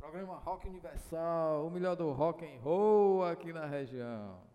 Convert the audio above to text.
Programa Rock Universal, o melhor do rock and roll aqui na região.